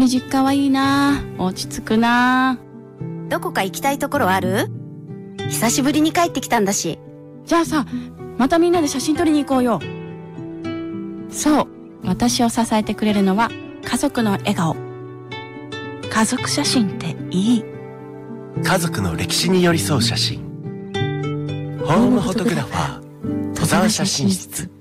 い実家はいいな。落ち着くな。 どこか行きたいところある？久しぶりに帰ってきたんだし。 じゃあさ、またみんなで写真撮りに行こうよ。そう、私を支えてくれるのは家族の笑顔。家族写真っていい。 家族の歴史に寄り添う写真。ホームフォトグラファー戸沢写真室。